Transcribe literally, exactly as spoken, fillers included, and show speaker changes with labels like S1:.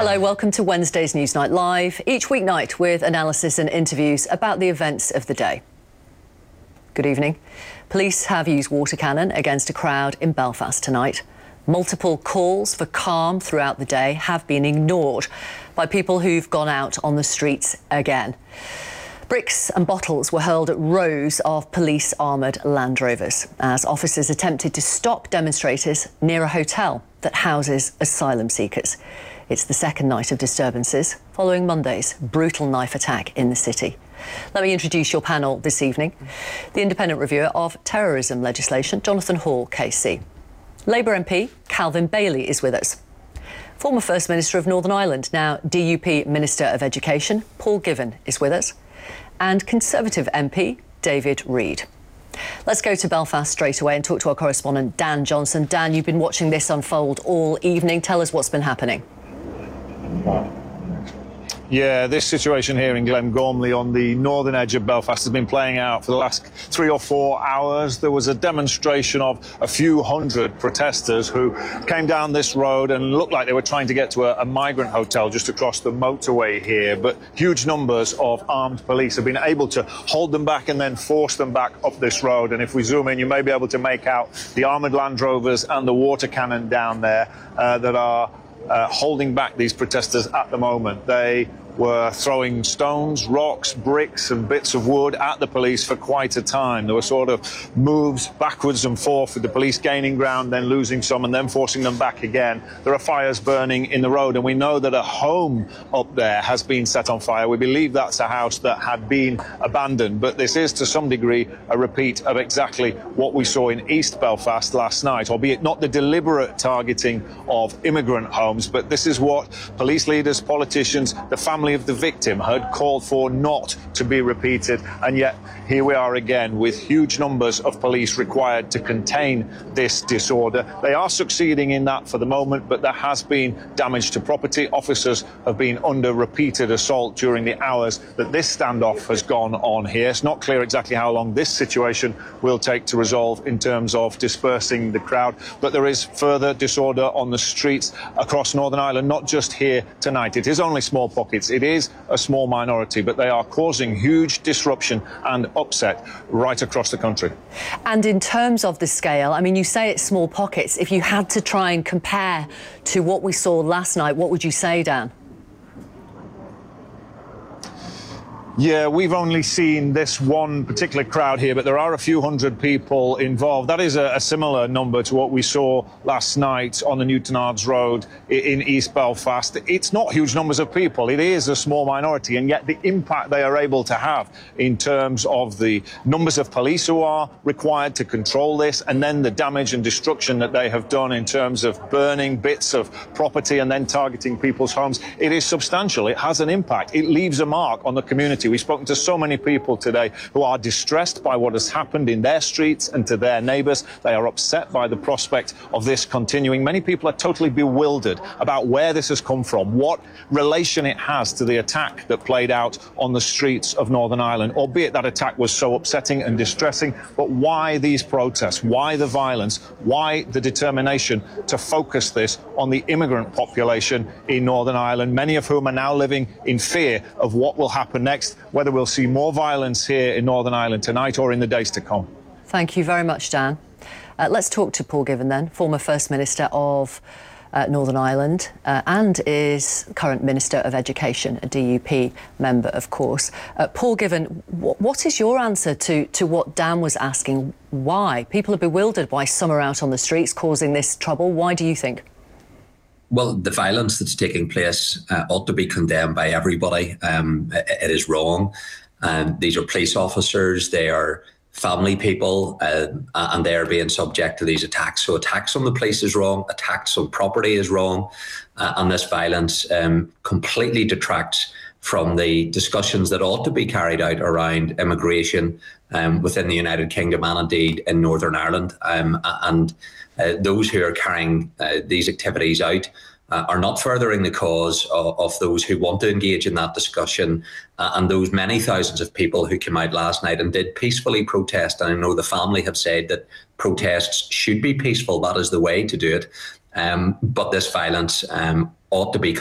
S1: Hello, welcome to Wednesday's Newsnight Live, each weeknight with analysis and interviews about the events of the day. Good evening. Police have used water cannon against a crowd in Belfast tonight. Multiple calls for calm throughout the day have been ignored by people who've gone out on the streets again. Bricks and bottles were hurled at rows of police armoured Land Rovers as officers attempted to stop demonstrators near a hotel that houses asylum seekers. It's the second night of disturbances following Monday's brutal knife attack in the city. Let me introduce your panel this evening. The independent reviewer of terrorism legislation, Jonathan Hall, K C. Labour M P Calvin Bailey is with us. Former First Minister of Northern Ireland, now D U P Minister of Education, Paul Givan is with us. And Conservative M P David Reid. Let's go to Belfast straight away and talk to our correspondent Dan Johnson. Dan, you've been watching this unfold all evening. Tell us what's been happening.
S2: Yeah, this situation here in Glengormley on the northern edge of Belfast has been playing out for the last three or four hours. There was a demonstration of a few hundred protesters who came down this road and looked like they were trying to get to a, a migrant hotel just across the motorway here. But huge numbers of armed police have been able to hold them back and then force them back up this road. And if we zoom in, you may be able to make out the armoured Land Rovers and the water cannon down there uh, that are uh, holding back these protesters at the moment. They were throwing stones, rocks, bricks and bits of wood at the police for quite a time. There were sort of moves backwards and forth with the police gaining ground, then losing some and then forcing them back again. There are fires burning in the road and we know that a home up there has been set on fire. We believe that's a house that had been abandoned, but this is to some degree a repeat of exactly what we saw in East Belfast last night, albeit not the deliberate targeting of immigrant homes, but this is what police leaders, politicians, the family of the victim had called for not to be repeated, and yet here we are again with huge numbers of police required to contain this disorder. They are succeeding in that for the moment, but there has been damage to property. Officers have been under repeated assault during the hours that this standoff has gone on here. It's not clear exactly how long this situation will take to resolve in terms of dispersing the crowd, but there is further disorder on the streets across Northern Ireland, not just here tonight. It is only small pockets. It is a small minority, but they are causing huge disruption and upset right across the country.
S1: And in terms of the scale, I mean, you say it's small pockets. If you had to try and compare to what we saw last night, what would you say, Dan?
S2: Yeah, we've only seen this one particular crowd here, but there are a few hundred people involved. That is a, a similar number to what we saw last night on the Newtonards Road in East Belfast. It's not huge numbers of people. It is a small minority, and yet the impact they are able to have in terms of the numbers of police who are required to control this, and then the damage and destruction that they have done in terms of burning bits of property and then targeting people's homes, it is substantial. It has an impact. It leaves a mark on the community. We've spoken to so many people today who are distressed by what has happened in their streets and to their neighbours. They are upset by the prospect of this continuing. Many people are totally bewildered about where this has come from, what relation it has to the attack that played out on the streets of Northern Ireland, albeit that attack was so upsetting and distressing. But why these protests? Why the violence? Why the determination to focus this on the immigrant population in Northern Ireland, many of whom are now living in fear of what will happen next, whether we'll see more violence here in Northern Ireland tonight or in the days to come.
S1: Thank you very much, Dan. Uh, let's talk to Paul Givan then, former First Minister of uh, Northern Ireland uh, and is current Minister of Education, a D U P member, of course. Uh, Paul Givan, wh what is your answer to, to what Dan was asking? Why? People are bewildered why some are out on the streets causing this trouble. Why do you think?
S3: Well, the violence that's taking place uh, ought to be condemned by everybody. Um, it, it is wrong. Um, these are police officers. They are family people, uh, and they are being subject to these attacks. So attacks on the police is wrong. Attacks on property is wrong. Uh, and this violence um, completely detracts from the discussions that ought to be carried out around immigration um, within the United Kingdom and indeed in Northern Ireland. Um, and uh, those who are carrying uh, these activities out uh, are not furthering the cause of, of those who want to engage in that discussion uh, and those many thousands of people who came out last night and did peacefully protest. And I know the family have said that protests should be peaceful. That is the way to do it. Um, but this violence um, ought to be